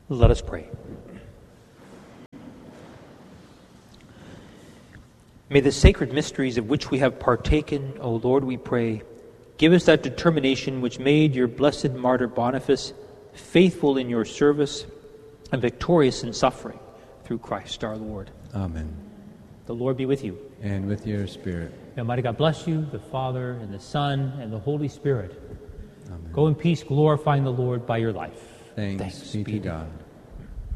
Let us pray. May the sacred mysteries of which we have partaken, O Lord, we pray, give us that determination which made your blessed martyr Boniface faithful in your service and victorious in suffering, through Christ our Lord. Amen. The Lord be with you. And with your spirit. May Almighty God bless you, the Father, and the Son, and the Holy Spirit. Amen. Go in peace, glorifying the Lord by your life. Thanks be to God.